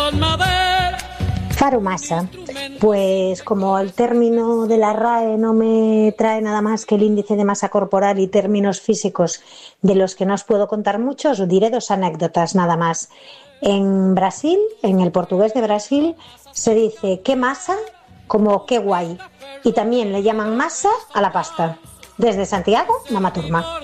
Faromasa, pues como el término de la RAE no me trae nada más que el índice de masa corporal y términos físicos de los que no os puedo contar mucho, os diré 2 anécdotas nada más. En Brasil, en el portugués de Brasil, se dice qué masa como qué guay y también le llaman masa a la pasta. Desde Santiago, Mama Turma.